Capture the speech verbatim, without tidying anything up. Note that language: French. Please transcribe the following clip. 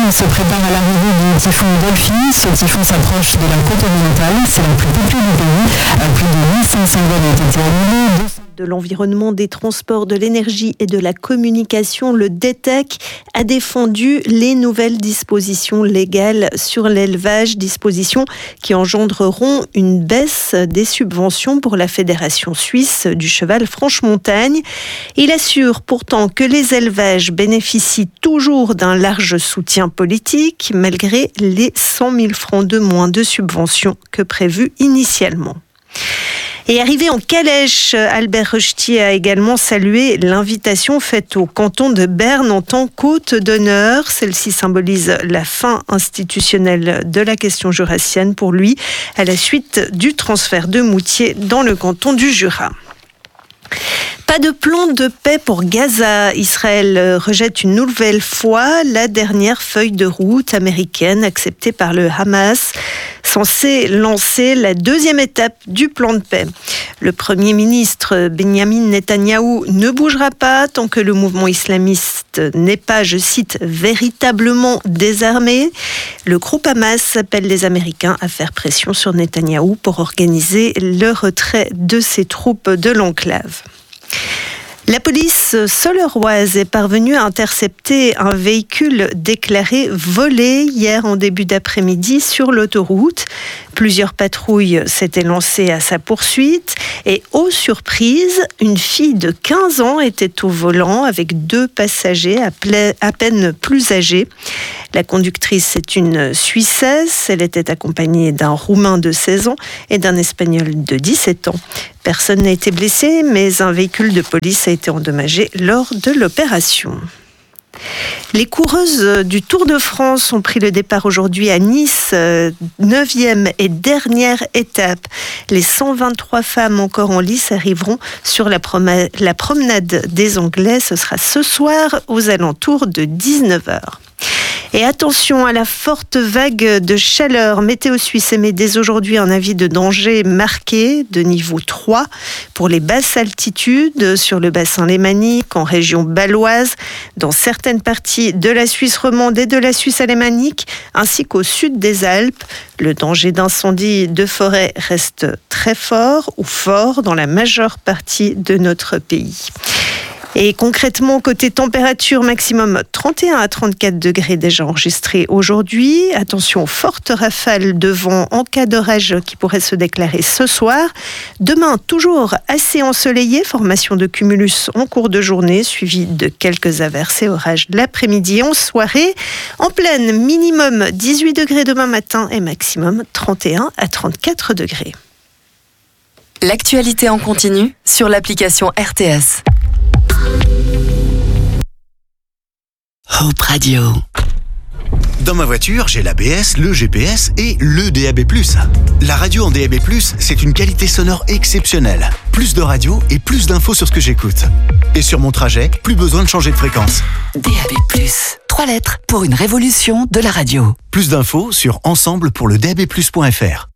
se prépare à l'arrivée du typhon Dolphy. Ce typhon s'approche de la côte orientale. C'est la plus peuplée du pays. Plus de mille cinq cents vols ont été annulés. De l'environnement, des transports, de l'énergie et de la communication, le D E T E C a défendu les nouvelles dispositions légales sur l'élevage, dispositions qui engendreront une baisse des subventions pour la Fédération suisse du cheval Franche-Montagne. Il assure pourtant que les élevages bénéficient toujours d'un large soutien politique, malgré les cent mille francs de moins de subventions que prévu initialement. Et arrivé en calèche, Albert Rochetier a également salué l'invitation faite au canton de Berne en tant qu'hôte d'honneur. Celle-ci symbolise la fin institutionnelle de la question jurassienne pour lui, à la suite du transfert de Moutier dans le canton du Jura. Pas de plan de paix pour Gaza. Israël rejette une nouvelle fois la dernière feuille de route américaine acceptée par le Hamas, censée lancer la deuxième étape du plan de paix. Le Premier ministre Benjamin Netanyahou ne bougera pas tant que le mouvement islamiste n'est pas, je cite, véritablement désarmé. Le groupe Hamas appelle les Américains à faire pression sur Netanyahou pour organiser le retrait de ses troupes de l'enclave. La police soleroise est parvenue à intercepter un véhicule déclaré volé hier en début d'après-midi sur l'autoroute. Plusieurs patrouilles s'étaient lancées à sa poursuite et, aux surprises, une fille de quinze ans était au volant avec deux passagers à, pla- à peine plus âgés. La conductrice est une Suissesse. Elle était accompagnée d'un Roumain de seize ans et d'un Espagnol de dix-sept ans. Personne n'a été blessé, mais un véhicule de police a été endommagé lors de l'opération. Les coureuses du Tour de France ont pris le départ aujourd'hui à Nice, neuvième et dernière étape. Les cent vingt-trois femmes encore en lice arriveront sur la, prom- la promenade des Anglais. Ce sera ce soir aux alentours de dix-neuf heures. Et attention à la forte vague de chaleur. Météo Suisse émet dès aujourd'hui un avis de danger marqué de niveau trois pour les basses altitudes sur le bassin lémanique, en région baloise, dans certaines parties de la Suisse romande et de la Suisse alémanique, ainsi qu'au sud des Alpes. Le danger d'incendie de forêt reste très fort ou fort dans la majeure partie de notre pays. Et concrètement, côté température, maximum trente et un à trente-quatre degrés déjà enregistrés aujourd'hui. Attention aux fortes rafales de vent en cas d'orage qui pourraient se déclarer ce soir. Demain, toujours assez ensoleillé, formation de cumulus en cours de journée, suivi de quelques averses et orages l'après-midi en soirée. En pleine, minimum dix-huit degrés demain matin et maximum trente et un à trente-quatre degrés. L'actualité en continu sur l'application R T S. Hope Radio. Dans ma voiture, j'ai l'A B S, le G P S et le D A B plus. La radio en D A B plus, c'est une qualité sonore exceptionnelle. Plus de radio et plus d'infos sur ce que j'écoute. Et sur mon trajet, plus besoin de changer de fréquence. D A B plus, trois lettres pour une révolution de la radio. Plus d'infos sur ensemble pour le D A B plus point F R.